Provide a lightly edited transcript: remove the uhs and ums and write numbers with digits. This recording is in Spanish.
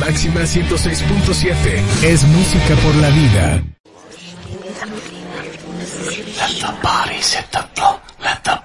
Máxima 106.7. Es música por la vida. Let the bodies hit the floor. Let the